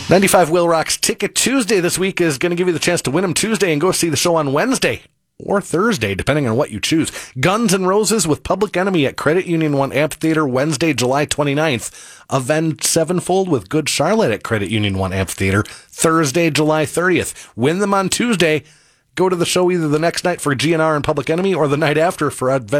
95 Will Rock's Ticket Tuesday this week is going to give you the chance to win them Tuesday and go see the show on Wednesday or Thursday, depending on what you choose. Guns N' Roses with Public Enemy at Credit Union 1 Amphitheater, Wednesday, July 29th. Avenged Sevenfold with Good Charlotte at Credit Union 1 Amphitheater, Thursday, July 30th. Win them on Tuesday. Go to the show either the next night for GNR and Public Enemy or the night after for Avenged